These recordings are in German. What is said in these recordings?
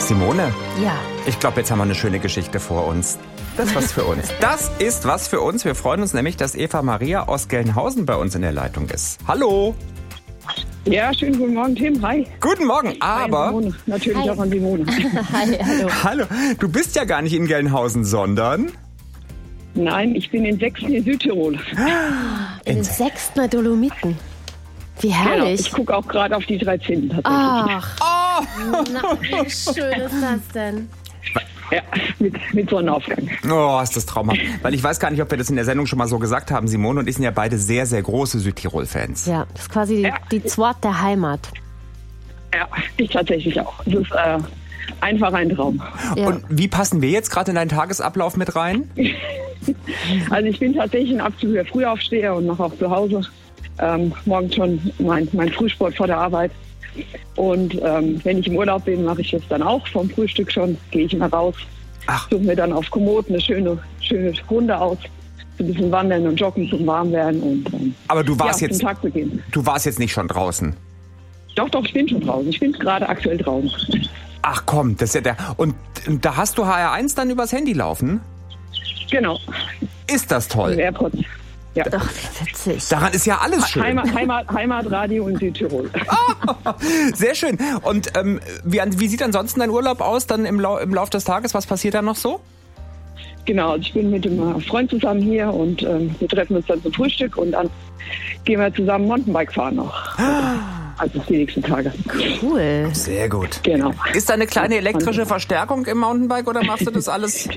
Simone? Ja. Ich glaube, jetzt haben wir eine schöne Geschichte vor uns. Das ist was für uns. Das ist was für uns. Wir freuen uns nämlich, dass Eva Maria aus Gelnhausen bei uns in der Leitung ist. Hallo. Ja, schönen guten Morgen, Tim. Hi. Guten Morgen, aber... Simone. Natürlich auch an Simone. Hi, hallo. Hallo, du bist ja gar nicht in Gelnhausen, sondern... Nein, ich bin in Sechsten in Südtirol. In den 6. Dolomiten. Wie herrlich. Ich gucke auch gerade auf die 13. tatsächlich. Ach, na, wie schön ist das denn? Ja, mit Sonnenaufgang. Oh, ist das traumhaft. Weil ich weiß gar nicht, ob wir das in der Sendung schon mal so gesagt haben. Simone und ich sind ja beide sehr, sehr große Südtirol-Fans. Ja, das ist quasi die Zwart der Heimat. Ja, ich tatsächlich auch. Es ist einfach ein Traum. Ja. Und wie passen wir jetzt gerade in deinen Tagesablauf mit rein? Also ich bin tatsächlich ein absoluter Frühaufsteher und mache auch zu Hause morgens schon mein Frühsport vor der Arbeit. Und wenn ich im Urlaub bin, mache ich das dann auch vom Frühstück schon. Gehe ich immer raus, suche mir dann auf Komoot eine schöne Runde aus. Ein bisschen wandern und joggen zum Warmwerden. Und, Aber du warst zum Tagbeginn. Du warst jetzt nicht schon draußen? Doch, ich bin schon draußen. Ich bin gerade aktuell draußen. Ach komm, das ist ja der... Und da hast du HR1 dann übers Handy laufen? Genau. Ist das toll? Im AirPods. Ja. Doch, wie witzig. Daran ist ja alles schön. Heimatradio in Südtirol. Sehr schön. Und wie sieht ansonsten dein Urlaub aus dann im Lauf des Tages? Was passiert da noch so? Genau, ich bin mit einem Freund zusammen hier und wir treffen uns dann zum Frühstück und dann gehen wir zusammen Mountainbike fahren noch. Also die nächsten Tage. Cool. Sehr gut. Genau. Ist da eine kleine elektrische Verstärkung im Mountainbike oder machst du das alles?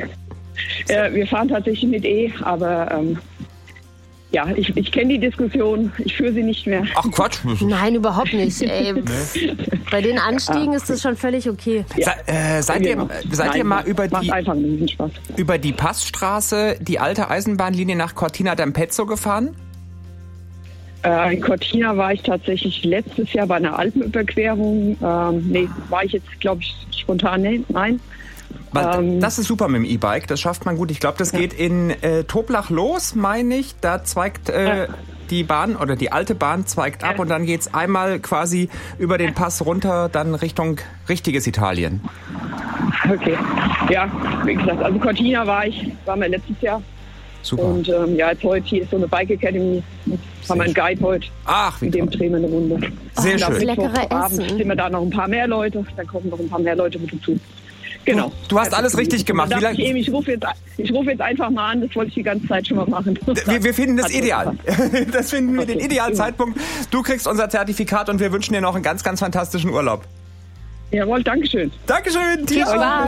Wir fahren tatsächlich mit aber ja, ich kenne die Diskussion, ich führe sie nicht mehr. Ach Quatsch. Nein, überhaupt nicht. Ey, bei den Anstiegen ist das schon völlig okay. Seid ihr mal macht einfach einen Riesenspaß. über die Passstraße, die alte Eisenbahnlinie nach Cortina d'Ampezzo gefahren? In Cortina war ich tatsächlich letztes Jahr bei einer Alpenüberquerung. War ich jetzt, glaube ich, spontan? Nein. Das ist super mit dem E-Bike, das schafft man gut. Ich glaube, das geht in Toblach los, meine ich. Da zweigt die Bahn oder die alte Bahn zweigt ab und dann geht's einmal quasi über den Pass runter, dann Richtung richtiges Italien. Okay. Ja, wie gesagt, also Cortina waren wir letztes Jahr. Super. Und jetzt heute hier ist so eine Bike Academy. Haben wir einen Guide heute. Ach, wie mit dem drehen wir eine Runde. Sehr schön. Leckere Abend Essen. sind wir da noch ein paar mehr Leute. Dann kommen noch ein paar mehr Leute mit dazu. Genau. Du hast alles richtig gemacht. Ich rufe jetzt einfach mal an, das wollte ich die ganze Zeit schon mal machen. Wir finden das ideal. Das finden wir den idealen Genau. Zeitpunkt. Du kriegst unser Zertifikat und wir wünschen dir noch einen ganz, ganz fantastischen Urlaub. Jawohl, Dankeschön. Dankeschön. Viel Spaß.